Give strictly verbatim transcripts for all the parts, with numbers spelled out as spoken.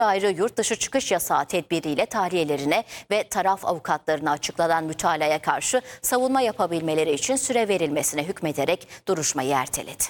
ayrı yurt dışı çıkış yasağı tedbiriyle tahliyelerine ve taraf avukatlarına açıklanan mütalaya karşı savunma yapabilmeleri için süre verilmesine hükmederek duruşmayı erteledi.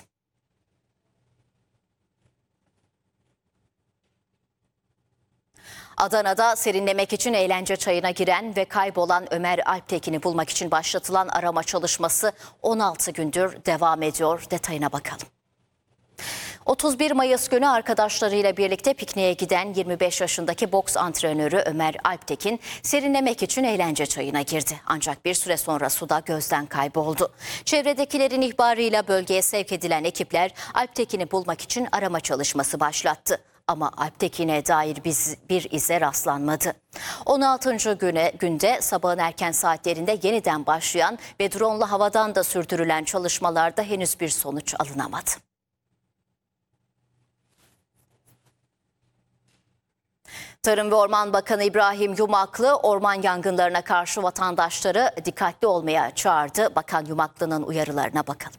Adana'da serinlemek için eğlence çayına giren ve kaybolan Ömer Alptekin'i bulmak için başlatılan arama çalışması on altı gündür devam ediyor. Detayına bakalım. otuz bir Mayıs günü arkadaşlarıyla birlikte pikniğe giden yirmi beş yaşındaki boks antrenörü Ömer Alptekin serinlemek için eğlence çayına girdi. Ancak bir süre sonra suda gözden kayboldu. Çevredekilerin ihbarıyla bölgeye sevk edilen ekipler Alptekin'i bulmak için arama çalışması başlattı. Ama Alptekin'e dair bir ize rastlanmadı. on altıncı güne günde sabahın erken saatlerinde yeniden başlayan ve drone'la havadan da sürdürülen çalışmalarda henüz bir sonuç alınamadı. Tarım ve Orman Bakanı İbrahim Yumaklı orman yangınlarına karşı vatandaşları dikkatli olmaya çağırdı. Bakan Yumaklı'nın uyarılarına bakalım.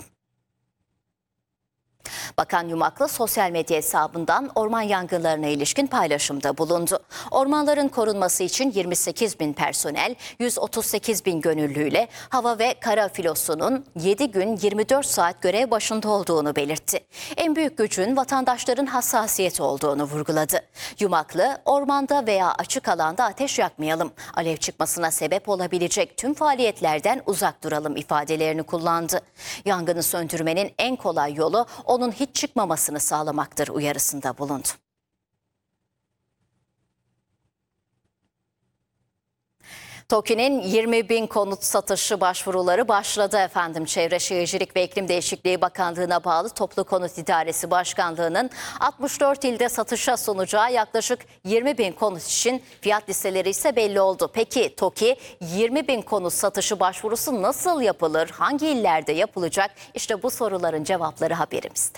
Bakan Yumaklı sosyal medya hesabından orman yangınlarına ilişkin paylaşımda bulundu. Ormanların korunması için yirmi sekiz bin personel, yüz otuz sekiz bin gönüllüyle hava ve kara filosunun yedi gün yirmi dört saat görev başında olduğunu belirtti. En büyük gücün vatandaşların hassasiyeti olduğunu vurguladı. Yumaklı, ormanda veya açık alanda ateş yakmayalım, alev çıkmasına sebep olabilecek tüm faaliyetlerden uzak duralım ifadelerini kullandı. Yangını söndürmenin en kolay yolu onun hiç çıkmamasını sağlamaktır uyarısında bulundu. TOKİ'nin yirmi bin konut satışı başvuruları başladı efendim. Çevre Şehircilik ve İklim Değişikliği Bakanlığı'na bağlı Toplu Konut İdaresi Başkanlığı'nın altmış dört ilde satışa sunacağı yaklaşık yirmi bin konut için fiyat listeleri ise belli oldu. Peki TOKİ yirmi bin konut satışı başvurusu nasıl yapılır? Hangi illerde yapılacak? İşte bu soruların cevapları haberimizde.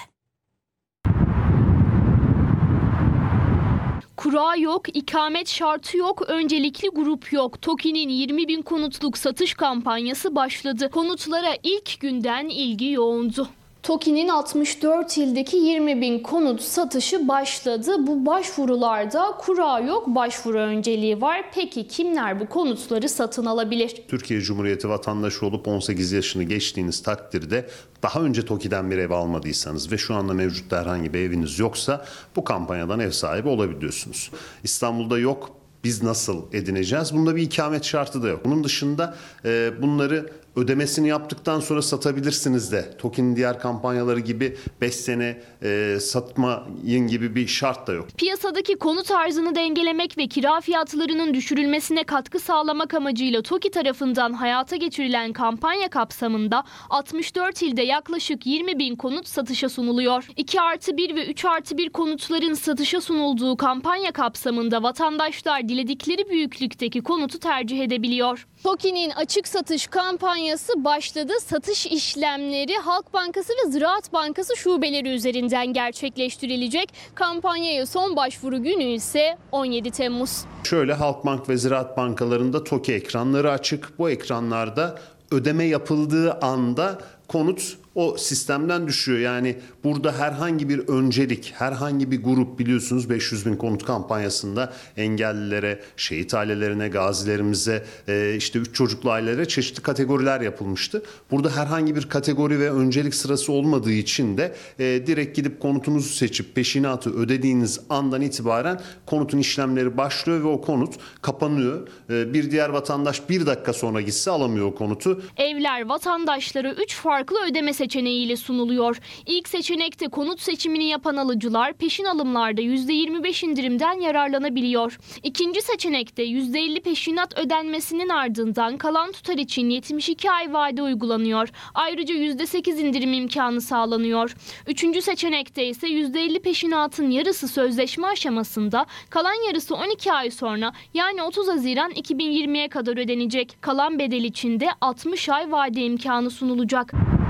Kura yok, ikamet şartı yok, öncelikli grup yok. TOKİ'nin yirmi bin konutluk satış kampanyası başladı. Konutlara ilk günden ilgi yoğundu. TOKİ'nin altmış dört ildeki yirmi bin konut satışı başladı. Bu başvurularda kura yok, başvuru önceliği var. Peki kimler bu konutları satın alabilir? Türkiye Cumhuriyeti vatandaşı olup on sekiz yaşını geçtiğiniz takdirde daha önce TOKİ'den bir ev almadıysanız ve şu anda mevcutta herhangi bir eviniz yoksa bu kampanyadan ev sahibi olabiliyorsunuz. İstanbul'da yok. Biz nasıl edineceğiz? Bunda bir ikamet şartı da yok. Bunun dışında e, bunları ödemesini yaptıktan sonra satabilirsiniz de. TOKİ'nin diğer kampanyaları gibi beş sene e, satmayın gibi bir şart da yok. Piyasadaki konut arzını dengelemek ve kira fiyatlarının düşürülmesine katkı sağlamak amacıyla TOKİ tarafından hayata geçirilen kampanya kapsamında altmış dört ilde yaklaşık yirmi bin konut satışa sunuluyor. iki artı bir ve üç artı bir konutların satışa sunulduğu kampanya kapsamında vatandaşlar diledikleri büyüklükteki konutu tercih edebiliyor. TOKİ'nin açık satış kampanyası başladı. Satış işlemleri Halk Bankası ve Ziraat Bankası şubeleri üzerinden gerçekleştirilecek. Kampanyaya son başvuru günü ise on yedi Temmuz. Şöyle Halkbank ve Ziraat Bankalarında TOKİ ekranları açık. Bu ekranlarda ödeme yapıldığı anda konut o sistemden düşüyor. Yani burada herhangi bir öncelik, herhangi bir grup biliyorsunuz beş yüz bin konut kampanyasında engellilere, şehit ailelerine, gazilerimize, işte üç çocuklu ailelere çeşitli kategoriler yapılmıştı. Burada herhangi bir kategori ve öncelik sırası olmadığı için de direkt gidip konutunuzu seçip peşinatı ödediğiniz andan itibaren konutun işlemleri başlıyor ve o konut kapanıyor. Bir diğer vatandaş bir dakika sonra gitse alamıyor o konutu. Evler vatandaşlara üç farklı ödeme seçeneğiyle sunuluyor. İlk seçenekte konut seçimini yapan alıcılar peşin alımlarda yüzde yirmi beş indirimden yararlanabiliyor. İkinci seçenekte yüzde elli peşinat ödenmesinin ardından kalan tutar için yetmiş iki ay vade uygulanıyor. Ayrıca yüzde sekiz indirim imkanı sağlanıyor. Üçüncü seçenekte ise yüzde elli peşinatın yarısı sözleşme aşamasında, kalan yarısı on iki ay sonra yani otuz Haziran iki bin yirmiye kadar ödenecek. Kalan bedel için de altmış ay vade imkanı sunulacak.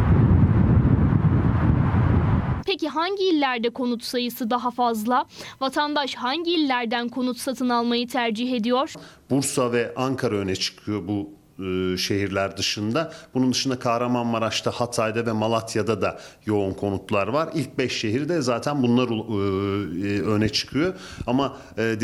Peki hangi illerde konut sayısı daha fazla? Vatandaş hangi illerden konut satın almayı tercih ediyor? Bursa ve Ankara öne çıkıyor bu e, şehirler dışında. Bunun dışında Kahramanmaraş'ta, Hatay'da ve Malatya'da da yoğun konutlar var. İlk beş şehirde zaten bunlar e, öne çıkıyor. Ama e,